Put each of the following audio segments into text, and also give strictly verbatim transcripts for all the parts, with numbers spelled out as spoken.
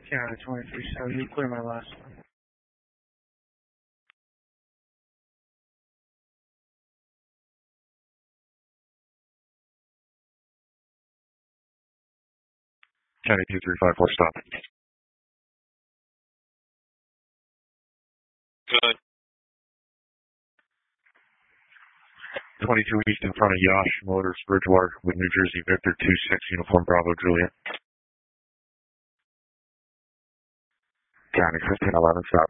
County twenty-three seventy, clear my last one. County two three five four, stop. Good. twenty-two East in front of Yosh Motors, Bridgewater, with New Jersey Victor two six, Uniform Bravo Juliet. County fifteen eleven, stop.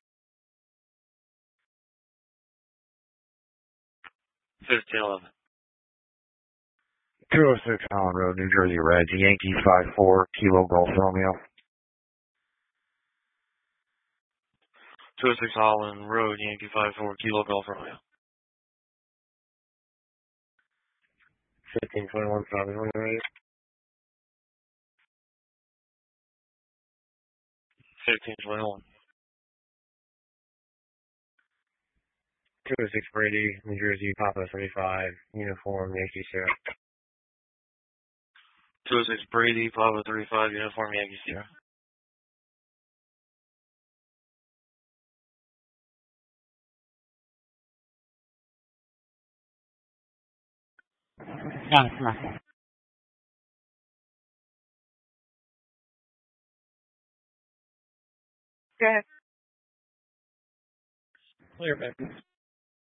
fifteen eleven. two oh six Holland Road, New Jersey Reg, Yankee five four, Kilo Golf Romeo. two oh six Holland Road, Yankee five four, Kilo Golf Romeo. fifteen twenty-one, probably on the right. fifteen twenty-one. two oh six Brady, New Jersey, Papa thirty-five, Uniform, Yankee Sierra. two oh six Brady, Papa thirty-five, Uniform, Yankee Sierra. Got it, come on. Go ahead. Clear, baby.